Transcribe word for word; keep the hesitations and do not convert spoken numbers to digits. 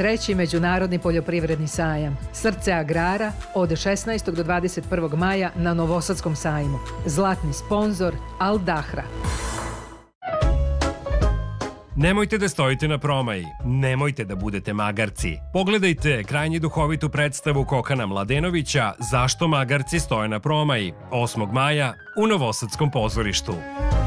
treći Međunarodni poljoprivredni sajam Srce agrara od šesnaestog do dvadeset prvog maja na Novosadskom sajmu. Zlatni sponzor Al Dahra. Nemojte da stojite na promaji, nemojte da budete magarci. Pogledajte krajnje duhovitu predstavu Kokana Mladenovića Zašto magarci stoje na promaji, osmog maja u Novosadskom pozorištu.